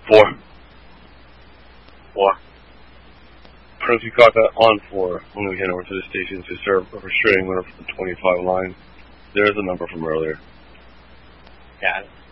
4. 4. Prince, you got that on 4. I'm going to head over to the station to serve a restraining order for the 25 line. There's a number from earlier. Got it.